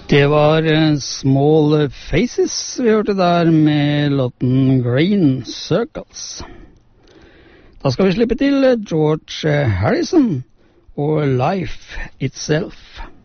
Det var Small Faces vi hørte der med låten Green Circles. Da skal vi slippe til George Harrison og Life Itself.